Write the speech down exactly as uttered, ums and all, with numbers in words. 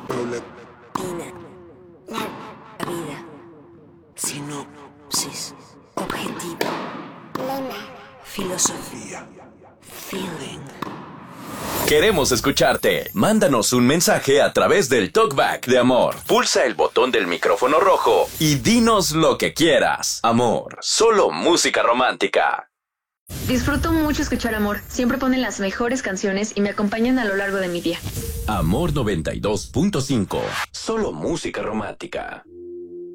Ina. La vida. Sinopsis. Objetivo. Lema. Filosofía. Feeling. Queremos escucharte. Mándanos un mensaje a través del TalkBack de Amor. Pulsa el botón del micrófono rojo y dinos lo que quieras. Amor, solo música romántica. Disfruto mucho escuchar Amor. Siempre ponen las mejores canciones y me acompañan a lo largo de mi día. Amor noventa y dos punto cinco. Solo música romántica.